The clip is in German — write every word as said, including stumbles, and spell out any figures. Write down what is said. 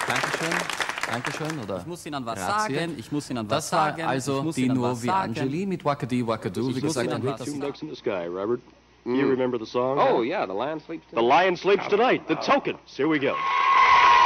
Dankeschön. Dankeschön, oder? Ich muss Ihnen was Grazie. sagen, ich muss Ihnen was Das war sagen. also ich muss die Ihnen Nuovi was sagen. Angeli mit Wakadi Wakadu. Wie gesagt, Ihnen ein was Hit. sagen. Ducks in the sky, Robert. You remember the song? Oh, yeah, the lion sleeps The tonight. lion sleeps tonight. The Tokens. Here we go.